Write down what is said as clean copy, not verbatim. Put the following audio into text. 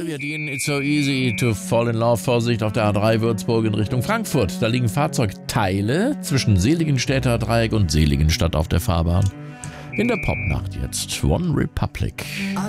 wir dienen It's So Easy to Fall in Love. Vorsicht auf der A3 Würzburg in Richtung Frankfurt. Da liegen Fahrzeugteile zwischen Seligenstädter Dreieck und Seligenstadt auf der Fahrbahn. In der Popnacht jetzt One Republic.